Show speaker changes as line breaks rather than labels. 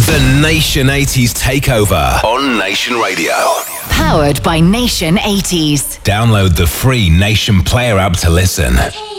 The Nation 80s Takeover on Nation Radio.
Powered by Nation 80s.
Download the free Nation Player app to listen.